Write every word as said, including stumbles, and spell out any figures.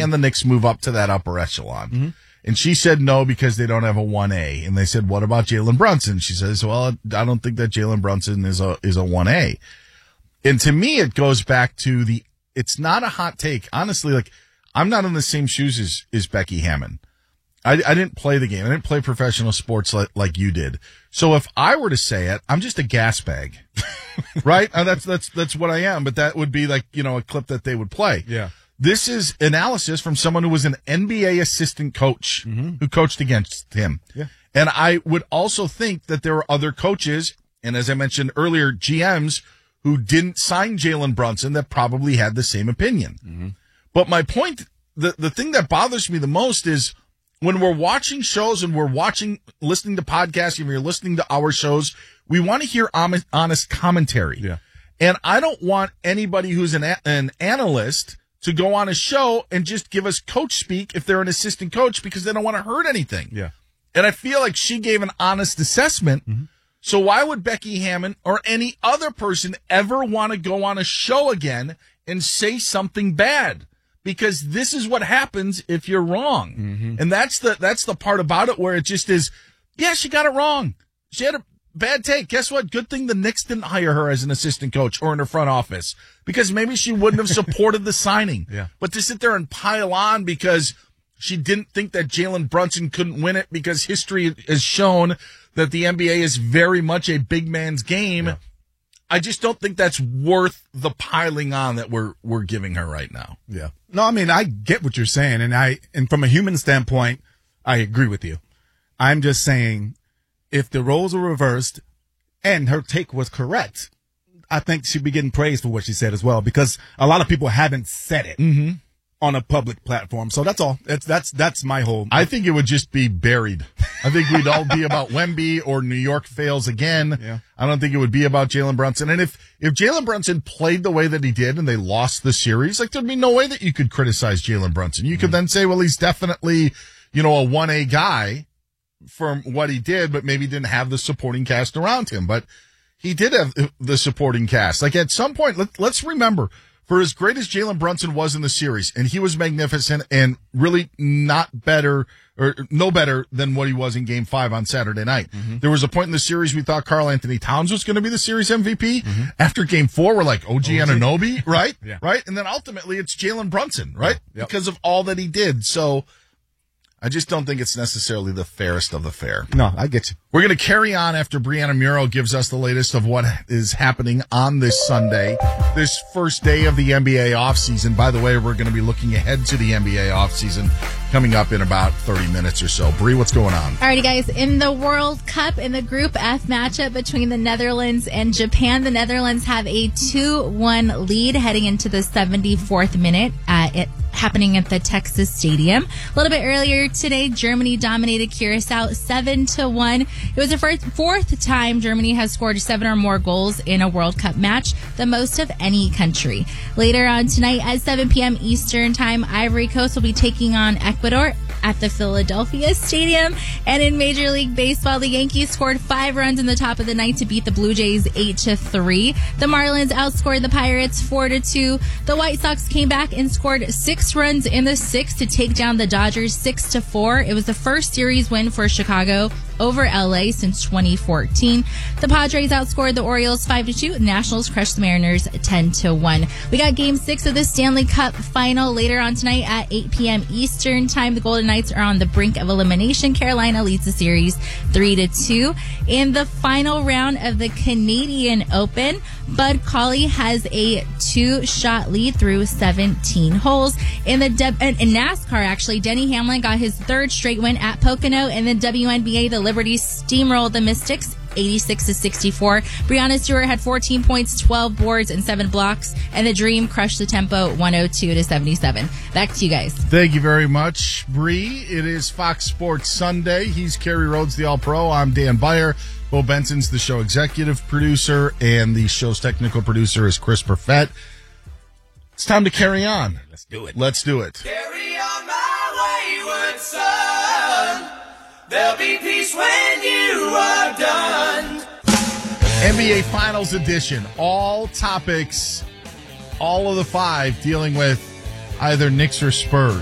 can the Knicks move up to that upper echelon? Mm-hmm. And she said no because they don't have a one A. And they said, what about Jalen Brunson? She says, well, I don't think that Jalen Brunson is a is a one A. And to me, it goes back to the, it's not a hot take. Honestly, like, I'm not in the same shoes as, as Becky Hammon. I, I didn't play the game. I didn't play professional sports like, like you did. So if I were to say it, I'm just a gas bag, right? Uh, that's, that's, that's what I am. But that would be like, you know, a clip that they would play. Yeah. This is analysis from someone who was an N B A assistant coach mm-hmm. who coached against him. Yeah. And I would also think that there are other coaches, and as I mentioned earlier, G Ms who didn't sign Jalen Brunson that probably had the same opinion. Mm-hmm. But my point, the, the thing that bothers me the most is when we're watching shows and we're watching, listening to podcasts, if you're listening to our shows, we want to hear honest commentary. Yeah. And I don't want anybody who's an, an analyst to go on a show and just give us coach speak if they're an assistant coach because they don't want to hurt anything. Yeah. And I feel like she gave an honest assessment. Mm-hmm. So why would Becky Hammon or any other person ever want to go on a show again and say something bad? Because this is what happens if you're wrong. Mm-hmm. And that's the, that's the part about it where it just is, yeah, she got it wrong. She had a bad take. Guess what? Good thing the Knicks didn't hire her as an assistant coach or in her front office because maybe she wouldn't have supported the signing. Yeah. But to sit there and pile on because she didn't think that Jalen Brunson couldn't win it because history has shown that the N B A is very much a big man's game. Yeah. I just don't think that's worth the piling on that we're we're giving her right now. Yeah. No, I mean, I get what you're saying, and I and from a human standpoint, I agree with you. I'm just saying, if the roles were reversed and her take was correct, I think she'd be getting praised for what she said as well, because a lot of people haven't said it Mm-hmm. on a public platform. So that's all. That's that's that's my whole. I think it would just be buried. I think we'd all be about Wemby or New York fails again. Yeah. I don't think it would be about Jalen Brunson. And if, if Jalen Brunson played the way that he did and they lost the series, like there'd be no way that you could criticize Jalen Brunson. You could then say, well, he's definitely, you know, a one A guy from what he did, but maybe didn't have the supporting cast around him. But he did have the supporting cast. Like at some point, let, let's remember, for as great as Jalen Brunson was in the series, and he was magnificent and really not better or no better than what he was in game five on Saturday night. Mm-hmm. There was a point in the series we thought Karl Anthony Towns was going to be the series M V P. Mm-hmm. After game four, we're like, O G Anunoby, right? Yeah. Right? And then ultimately it's Jalen Brunson, right? Yeah. Yep. Because of all that he did. So I just don't think it's necessarily the fairest of the fair. No, I get you. We're going to carry on after Brianna Muro gives us the latest of what is happening on this Sunday, this first day of the N B A offseason. By the way, we're going to be looking ahead to the N B A offseason coming up in about thirty minutes or so. Bree, what's going on? Alrighty, guys. In the World Cup, in the Group F matchup between the Netherlands and Japan, the Netherlands have a two one lead heading into the seventy-fourth minute at it. Happening at the Texas Stadium. A little bit earlier today, Germany dominated Curacao seven to one. It was the first, fourth time Germany has scored seven or more goals in a World Cup match, the most of any country. Later on tonight at seven p.m. Eastern Time, Ivory Coast will be taking on Ecuador at the Philadelphia Stadium. And in Major League Baseball, the Yankees scored five runs in the top of the ninth to beat the Blue Jays eight to three. The Marlins outscored the Pirates four to two. The White Sox came back and scored six runs in the sixth to take down the Dodgers six to four. It was the first series win for Chicago over L A since twenty fourteen. The Padres outscored the Orioles five to two. Nationals crushed the Mariners ten to one. We got game six of the Stanley Cup final later on tonight at eight p.m. Eastern Time. The Golden Knights are on the brink of elimination. Carolina leads the series three to two. In the final round of the Canadian Open, Bud Cauley has a two-shot lead through seventeen holes. In the De- in NASCAR, actually, Denny Hamlin got his third straight win at Pocono. In the W N B A, the Liberty steamrolled the Mystics eighty-six to sixty-four. Breanna Stewart had fourteen points, twelve boards, and seven blocks. And the Dream crushed the Tempo one oh two to seventy-seven. Back to you guys. Thank you very much, Bree. It is Fox Sports Sunday. He's Kerry Rhodes, the All-Pro. I'm Dan Beyer. Bo Benson's the show executive producer, and the show's technical producer is Chris Perfett. It's time to carry on. Let's do it. Let's do it. Carry on my wayward son. There'll be peace when you are done. N B A Finals Edition. All topics, all of the five dealing with either Knicks or Spurs.